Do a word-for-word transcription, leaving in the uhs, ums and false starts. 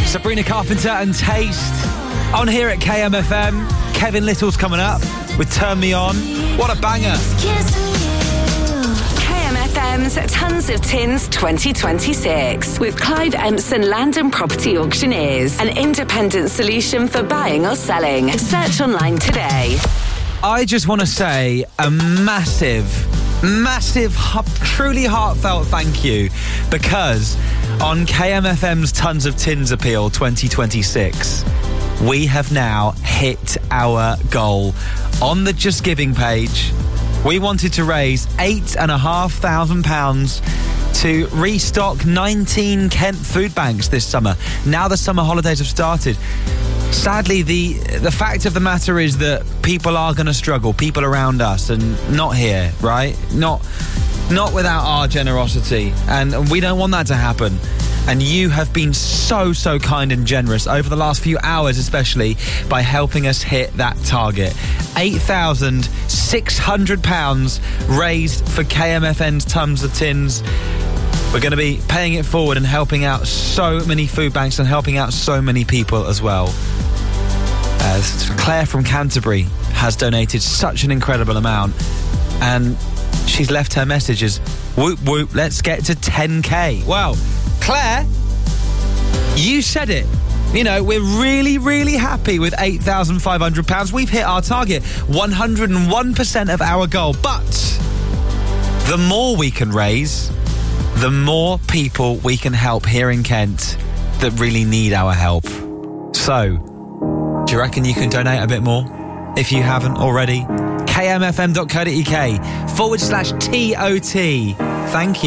Sabrina Carpenter and Taste. On here at K M F M, Kevin Little's coming up with Turn Me On. What a banger. K M F M's Tons of Tins twenty twenty-six with Clive Empson Land and Property Auctioneers, an independent solution for buying or selling. Search online today. I just want to say a massive, massive, truly heartfelt thank you, because on K M F M's Tons of Tins Appeal twenty twenty-six, we have now hit our goal. On the Just Giving page, we wanted to raise eight and a half thousand pounds to restock nineteen Kent food banks this summer. Now the summer holidays have started. Sadly, the the fact of the matter is that people are going to struggle, people around us, and not here, right? Not not without our generosity, and we don't want that to happen. And you have been so, so kind and generous over the last few hours, especially, by helping us hit that target. eight thousand six hundred pounds raised for K M F N's Tons of Tins. We're going to be paying it forward and helping out so many food banks and helping out so many people as well. Uh, Claire from Canterbury has donated such an incredible amount, and she's left her message as, whoop, whoop, let's get to ten K. Wow. Claire, you said it. You know, we're really, really happy with eight thousand five hundred pounds. We've hit our target, one hundred one percent of our goal. But the more we can raise, the more people we can help here in Kent that really need our help. So, do you reckon you can donate a bit more? If you haven't already, kmfm.co.uk forward slash T O T. Thank you.